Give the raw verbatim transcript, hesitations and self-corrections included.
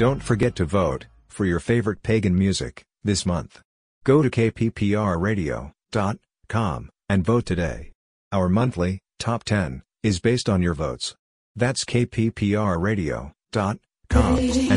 Don't forget to vote for your favorite pagan music this month. Go to k p p r radio dot com and vote today. Our monthly Top ten is based on your votes. That's k p p r radio dot com.